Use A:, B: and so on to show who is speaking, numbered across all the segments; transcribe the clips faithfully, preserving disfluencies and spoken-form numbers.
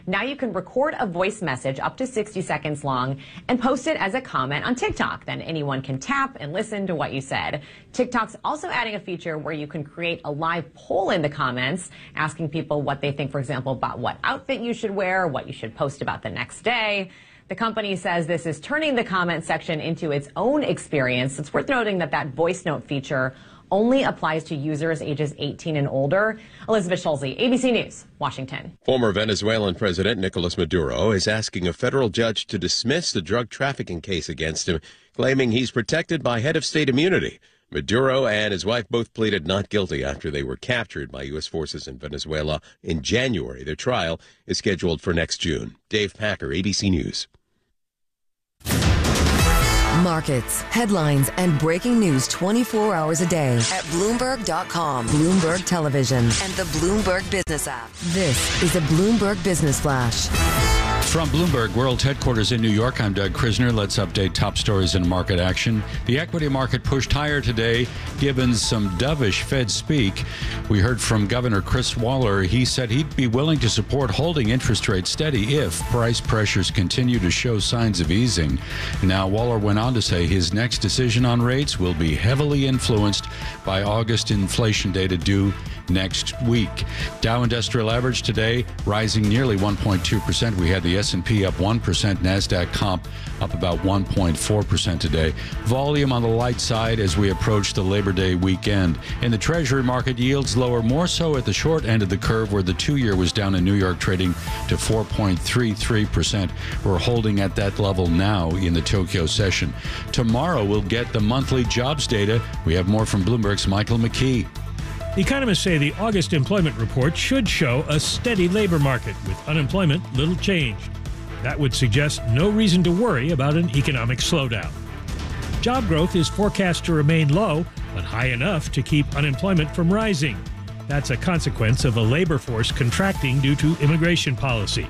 A: Now you can record a voice message up to sixty seconds long and post it as a comment on TikTok. Then anyone can tap and listen to what you said. TikTok's also adding a feature where you can create a live poll in the comments, asking people what they think, for example, about what outfit you should wear, what you should post about the next day. The company says this is turning the comment section into its own experience. It's worth noting that that voice note feature only applies to users ages eighteen and older. Elizabeth Schulze, A B C News, Washington.
B: Former Venezuelan President Nicolas Maduro is asking a federal judge to dismiss the drug trafficking case against him, claiming he's protected by head of state immunity. Maduro and his wife both pleaded not guilty after they were captured by U S forces in Venezuela in January. Their trial is scheduled for next June. Dave Packer, A B C News.
C: Markets, headlines, and breaking news twenty-four hours a day at Bloomberg dot com, Bloomberg Television, and the Bloomberg Business app. This is a Bloomberg Business Flash.
D: From Bloomberg World Headquarters in New York, I'm Doug Krisner. Let's update top stories in market action. The equity market pushed higher today, given some dovish Fed speak. We heard from Governor Chris Waller. He said he'd be willing to support holding interest rates steady if price pressures continue to show signs of easing. Now, Waller went on to say his next decision on rates will be heavily influenced by August inflation data due next week. Dow Industrial Average today rising nearly one point two percent. We had the S and P up one percent, NASDAQ comp up about one point four percent today. Volume on the light side as we approach the Labor Day weekend. In the Treasury market, yields lower more so at the short end of the curve, where the two-year was down in New York, trading to four point three three percent. We're holding at that level now in the Tokyo session. Tomorrow we'll get the monthly jobs data. We have more from Bloomberg's Michael McKee.
E: Economists say the August employment report should show a steady labor market with unemployment little changed. That would suggest no reason to worry about an economic slowdown. Job growth is forecast to remain low, but high enough to keep unemployment from rising. That's a consequence of a labor force contracting due to immigration policy.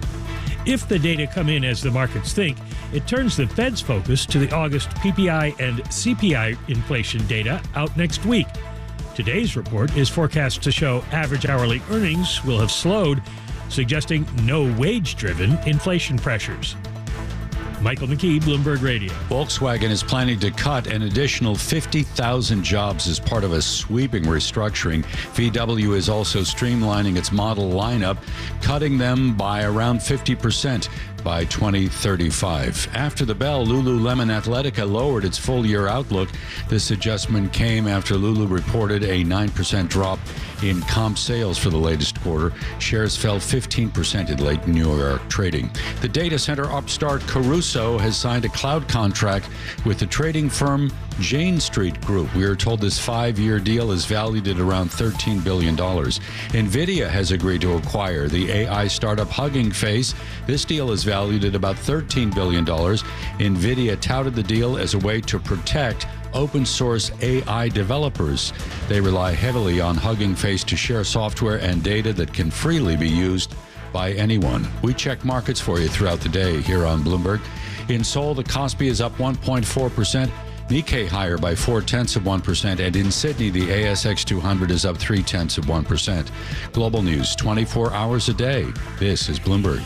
E: If the data come in as the markets think, it turns the Fed's focus to the August P P I and C P I inflation data out next week. Today's report is forecast to show average hourly earnings will have slowed, suggesting no wage-driven inflation pressures. Michael McKee, Bloomberg Radio.
D: Volkswagen is planning to cut an additional fifty thousand jobs as part of a sweeping restructuring. V W is also streamlining its model lineup, cutting them by around fifty percent by twenty thirty-five. After the bell, Lululemon Athletica lowered its full-year outlook. This adjustment came after Lulu reported a nine percent drop in comp sales for the latest quarter. Shares fell fifteen percent in late New York trading. The data center upstart Caruso has signed a cloud contract with the trading firm Jane Street Group. We are told this five-year deal is valued at around thirteen billion dollars. NVIDIA has agreed to acquire the A I startup Hugging Face. This deal is valued at about thirteen billion dollars. NVIDIA touted the deal as a way to protect open source A I developers. They rely heavily on Hugging Face to share software and data that can freely be used by anyone. We check markets for you throughout the day here on Bloomberg. In Seoul, the Kospi is up one point four percent. Nikkei higher by four-tenths of one percent, and in Sydney, the A S X two hundred is up three-tenths of one percent. Global news twenty-four hours a day. This is Bloomberg.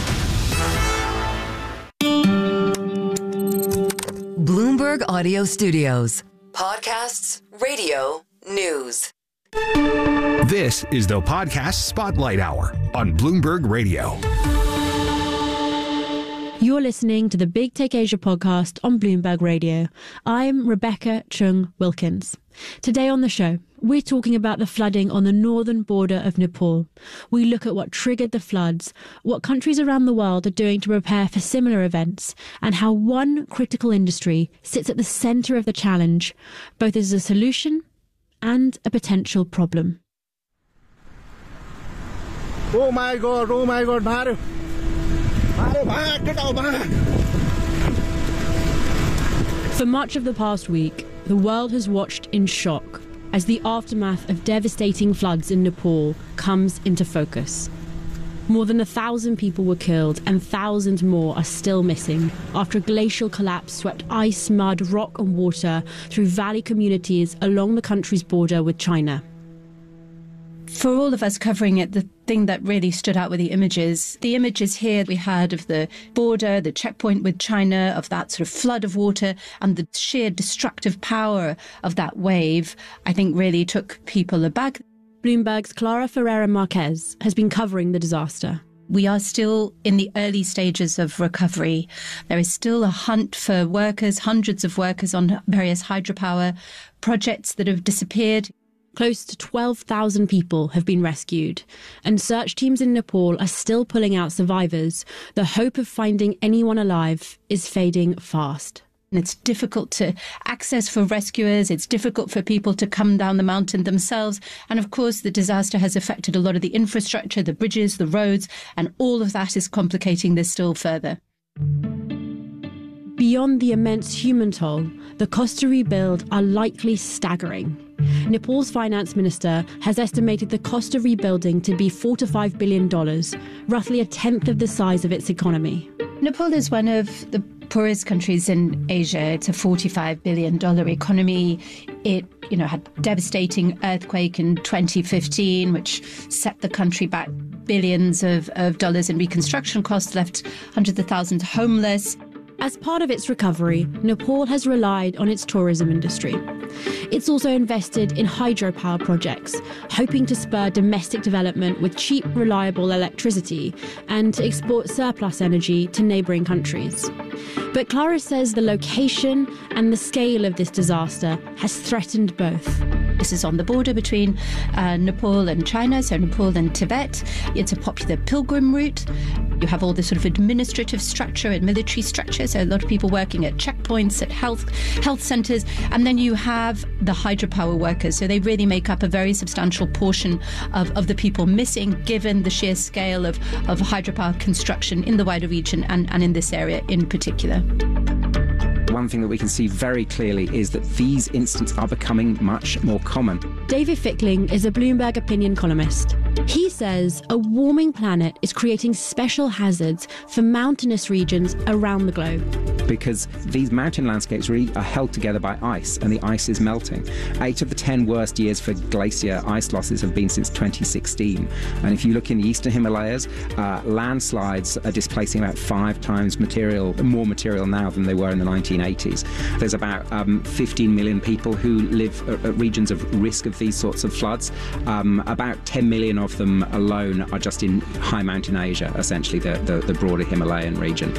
C: Bloomberg Audio Studios. Podcasts, radio, news.
F: This is the Podcast Spotlight Hour on Bloomberg Radio.
G: You're listening to the Big Take Asia podcast on Bloomberg Radio. I'm Rebecca Chung Wilkins. Today on the show, we're talking about the flooding on the northern border of Nepal. We look at what triggered the floods, what countries around the world are doing to prepare for similar events, and how one critical industry sits at the centre of the challenge, both as a solution and a potential problem.
H: Oh my God, oh my God, Mario.
G: For much of the past week, the world has watched in shock as the aftermath of devastating floods in Nepal comes into focus. More than a thousand people were killed and thousands more are still missing after a glacial collapse swept ice, mud, rock and water through valley communities along the country's border with China.
I: For all of us covering it, the thing that really stood out were the images. The images here we had of the border, the checkpoint with China, of that sort of flood of water, and the sheer destructive power of that wave, I think really took people aback.
G: Bloomberg's Clara Ferreira Marquez has been covering the disaster.
I: We are still in the early stages of recovery. There is still a hunt for workers, hundreds of workers on various hydropower projects that have disappeared.
G: Close to twelve thousand people have been rescued, and search teams in Nepal are still pulling out survivors. The hope of finding anyone alive is fading fast.
I: It's difficult to access for rescuers. It's difficult for people to come down the mountain themselves. And of course, the disaster has affected a lot of the infrastructure, the bridges, the roads, and all of that is complicating this still further.
G: Beyond the immense human toll, the costs to rebuild are likely staggering. Nepal's finance minister has estimated the cost of rebuilding to be four to five billion dollars, roughly a tenth of the size of its economy.
I: Nepal is one of the poorest countries in Asia. It's a forty-five billion dollars economy. It, you know, had a devastating earthquake in twenty fifteen, which set the country back billions of, of dollars in reconstruction costs, left hundreds of thousands homeless.
G: As part of its recovery, Nepal has relied on its tourism industry. It's also invested in hydropower projects, hoping to spur domestic development with cheap, reliable electricity and to export surplus energy to neighbouring countries. But Clara says the location and the scale of this disaster has threatened both.
I: This is on the border between uh, Nepal and China, so Nepal and Tibet. It's a popular pilgrim route. You have all this sort of administrative structure and military structure, so a lot of people working at checkpoints, at health health centres, and then you have the hydropower workers. So they really make up a very substantial portion of, of the people missing, given the sheer scale of, of hydropower construction in the wider region and, and in this area in particular.
J: One thing that we can see very clearly is that these incidents are becoming much more common.
G: David Fickling is a Bloomberg opinion columnist. He says a warming planet is creating special hazards for mountainous regions around the globe.
J: Because these mountain landscapes really are held together by ice, and the ice is melting. Eight of the ten worst years for glacier ice losses have been since twenty sixteen. And if you look in the eastern Himalayas, uh, landslides are displacing about five times material, more material now than they were in the nineteen eighties. There's about um, fifteen million people who live at, at regions of risk of these sorts of floods. Um, about ten million of them alone are just in high mountain Asia, essentially the, the, the broader Himalayan region.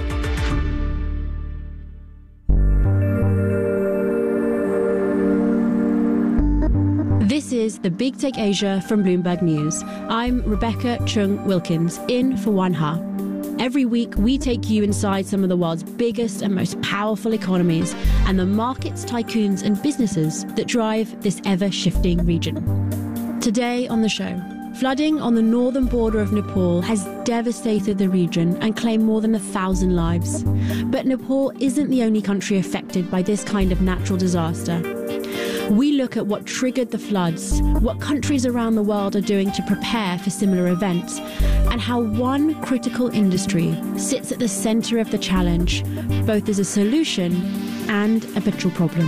G: This is the Big Take Asia from Bloomberg News. I'm Rebecca Chung Wilkins, in for Wan Ha. Every week, we take you inside some of the world's biggest and most powerful economies and the markets, tycoons and businesses that drive this ever-shifting region. Today on the show, flooding on the northern border of Nepal has devastated the region and claimed more than a thousand lives. But Nepal isn't the only country affected by this kind of natural disaster. We look at what triggered the floods, what countries around the world are doing to prepare for similar events, and how one critical industry sits at the centre of the challenge, both as a solution and a potential problem.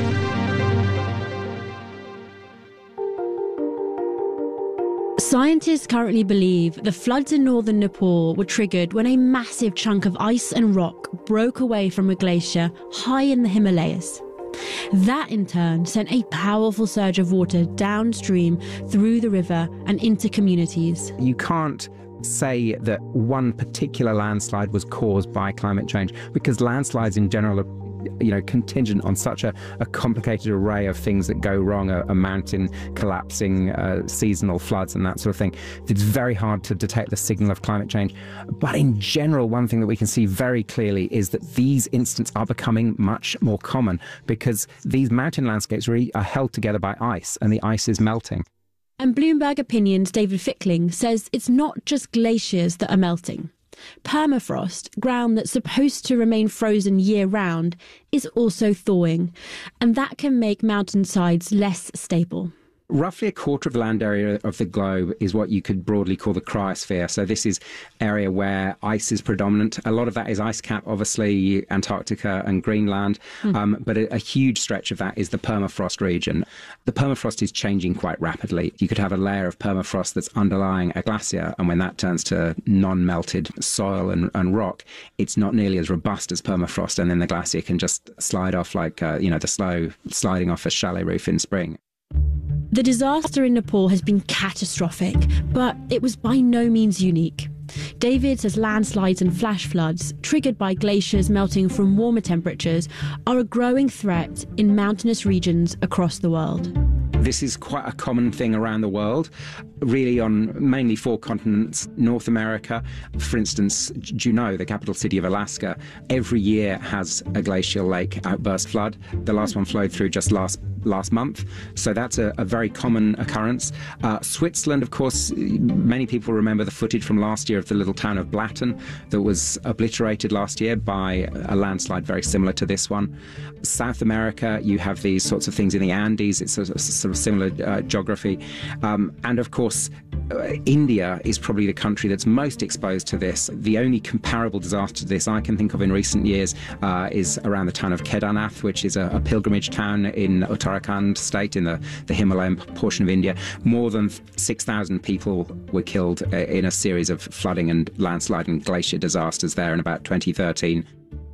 G: Scientists currently believe the floods in northern Nepal were triggered when a massive chunk of ice and rock broke away from a glacier high in the Himalayas. That in turn sent a powerful surge of water downstream through the river and into communities.
J: You can't say that one particular landslide was caused by climate change, because landslides in general are, you know, contingent on such a, a complicated array of things that go wrong, a, a mountain collapsing, uh, seasonal floods and that sort of thing. It's very hard to detect the signal of climate change. But in general, one thing that we can see very clearly is that these incidents are becoming much more common, because these mountain landscapes really are held together by ice, and the ice is melting.
G: And Bloomberg Opinion's David Fickling says it's not just glaciers that are melting. Permafrost, ground that's supposed to remain frozen year-round, is also thawing, and that can make mountainsides less stable.
J: Roughly a quarter of the land area of the globe is what you could broadly call the cryosphere. So this is area where ice is predominant. A lot of that is ice cap, obviously, Antarctica and Greenland. Mm. Um, but a, a huge stretch of that is the permafrost region. The permafrost is changing quite rapidly. You could have a layer of permafrost that's underlying a glacier, and when that turns to non-melted soil and, and rock, it's not nearly as robust as permafrost, and then the glacier can just slide off like, uh, you know, the slow sliding off a chalet roof in spring.
G: The disaster in Nepal has been catastrophic, but it was by no means unique. David says landslides and flash floods, triggered by glaciers melting from warmer temperatures, are a growing threat in mountainous regions across the world.
J: This is quite a common thing around the world, really on mainly four continents. North America, for instance, Juneau, the capital city of Alaska, every year has a glacial lake outburst flood. The last one flowed through just last last month. So that's a, a very common occurrence. Uh, Switzerland, of course, many people remember the footage from last year of the little town of Blatten that was obliterated last year by a landslide very similar to this one. South America, you have these sorts of things in the Andes. It's a, a sort of similar uh, geography. Um, and of course, uh, India is probably the country that's most exposed to this. The only comparable disaster to this I can think of in recent years uh, is around the town of Kedarnath, which is a, a pilgrimage town in Uttarakhand state in the, the Himalayan portion of India. More than six thousand people were killed uh, in a series of flooding and landslide and glacier disasters there in about twenty thirteen.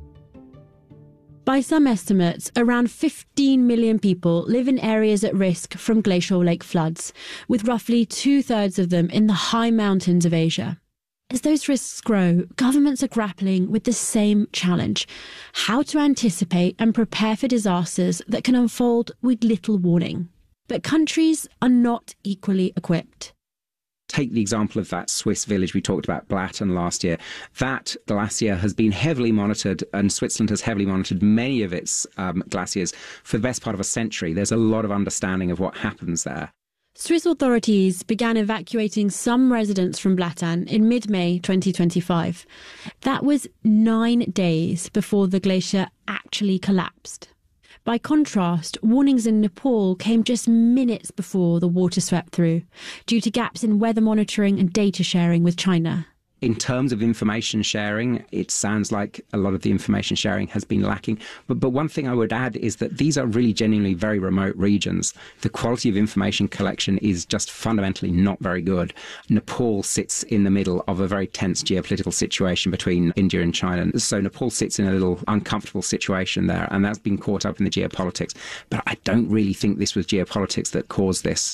G: By some estimates, around fifteen million people live in areas at risk from glacial lake floods, with roughly two-thirds of them in the high mountains of Asia. As those risks grow, governments are grappling with the same challenge: how to anticipate and prepare for disasters that can unfold with little warning. But countries are not equally equipped.
J: Take the example of that Swiss village we talked about, Blatten, last year. That glacier has been heavily monitored, and Switzerland has heavily monitored many of its um, glaciers for the best part of a century. There's a lot of understanding of what happens there.
G: Swiss authorities began evacuating some residents from Blatten in mid-May twenty twenty-five. That was nine days before the glacier actually collapsed. By contrast, warnings in Nepal came just minutes before the water swept through, due to gaps in weather monitoring and data sharing with China.
J: In terms of information sharing, it sounds like a lot of the information sharing has been lacking. But, but one thing I would add is that these are really genuinely very remote regions. The quality of information collection is just fundamentally not very good. Nepal sits in the middle of a very tense geopolitical situation between India and China. So Nepal sits in a little uncomfortable situation there, and that's been caught up in the geopolitics. But I don't really think this was geopolitics that caused this.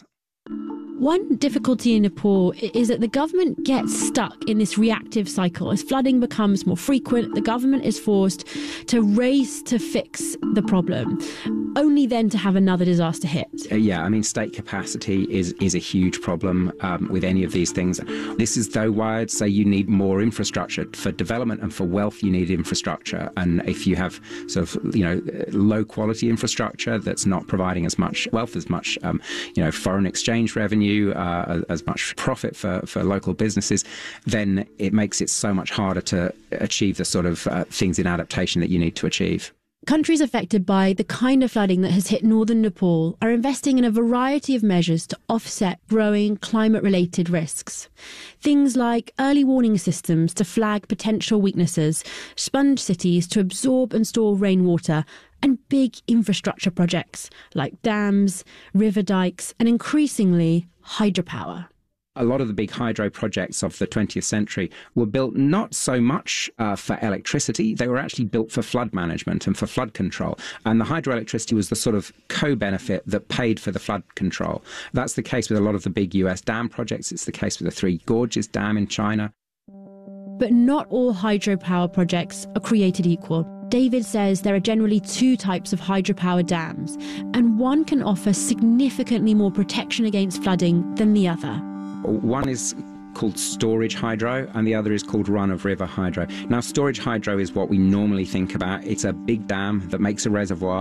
G: One difficulty in Nepal is that the government gets stuck in this reactive cycle. As flooding becomes more frequent, the government is forced to race to fix the problem, only then to have another disaster hit.
J: Uh, yeah, I mean, state capacity is, is a huge problem um, with any of these things. This is, though, why I'd say you need more infrastructure. For development and for wealth, you need infrastructure. And if you have sort of, you know, low-quality infrastructure that's not providing as much wealth, as much, um, you know, foreign exchange revenue, Uh, as much profit for, for local businesses, then it makes it so much harder to achieve the sort of uh, things in adaptation that you need to achieve.
G: Countries affected by the kind of flooding that has hit northern Nepal are investing in a variety of measures to offset growing climate-related risks. Things like early warning systems to flag potential weaknesses, sponge cities to absorb and store rainwater, and big infrastructure projects like dams, river dikes, and increasingly hydropower.
J: A lot of the big hydro projects of the twentieth century were built not so much uh, for electricity, they were actually built for flood management and for flood control. And the hydroelectricity was the sort of co-benefit that paid for the flood control. That's the case with a lot of the big U S dam projects. It's the case with the Three Gorges Dam in China.
G: But not all hydropower projects are created equal. David says there are generally two types of hydropower dams, and one can offer significantly more protection against flooding than the other.
J: One is called storage hydro, and the other is called run-of-river hydro. Now, storage hydro is what we normally think about. It's a big dam that makes a reservoir,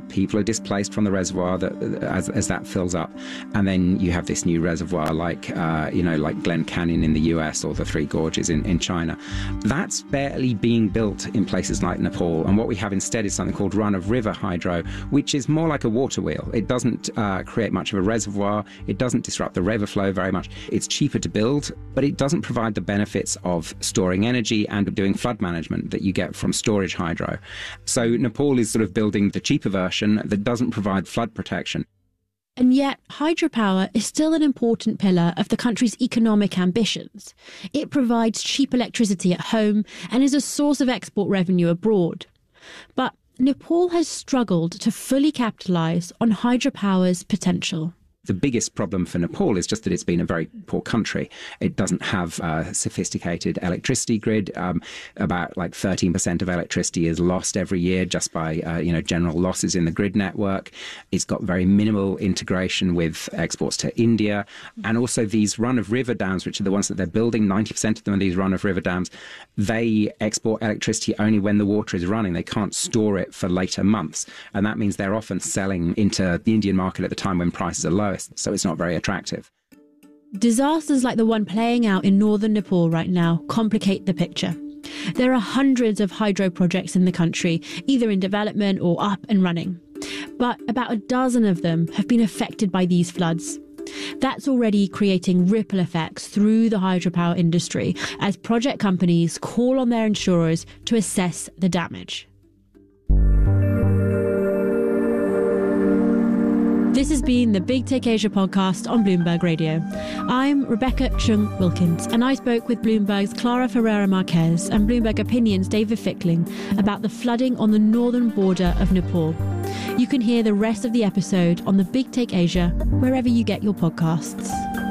J: People are displaced from the reservoir that, as, as that fills up. And then you have this new reservoir like, uh, you know, like Glen Canyon in the U S or the Three Gorges in, in China. That's barely being built in places like Nepal. And what we have instead is something called run-of-river hydro, which is more like a water wheel. It doesn't uh, create much of a reservoir. It doesn't disrupt the river flow very much. It's cheaper to build, but it doesn't provide the benefits of storing energy and doing flood management that you get from storage hydro. So Nepal is sort of building the cheaper version that doesn't provide flood protection.
G: And yet, hydropower is still an important pillar of the country's economic ambitions. It provides cheap electricity at home and is a source of export revenue abroad. But Nepal has struggled to fully capitalise on hydropower's potential.
J: The biggest problem for Nepal is just that it's been a very poor country. It doesn't have a sophisticated electricity grid. Um, about like thirteen percent of electricity is lost every year just by, uh, you know, general losses in the grid network. It's got very minimal integration with exports to India. And also these run-of-river dams, which are the ones that they're building, ninety percent of them are these run-of-river dams, they export electricity only when the water is running. They can't store it for later months. And that means they're often selling into the Indian market at the time when prices are low. So it's not very attractive.
G: Disasters like the one playing out in northern Nepal right now complicate the picture. There are hundreds of hydro projects in the country, either in development or up and running. But about a dozen of them have been affected by these floods. That's already creating ripple effects through the hydropower industry as project companies call on their insurers to assess the damage. This has been the Big Take Asia podcast on Bloomberg Radio. I'm Rebecca Chung Wilkins, and I spoke with Bloomberg's Clara Ferreira Marquez and Bloomberg Opinion's David Fickling about the flooding on the northern border of Nepal. You can hear the rest of the episode on the Big Take Asia wherever you get your podcasts.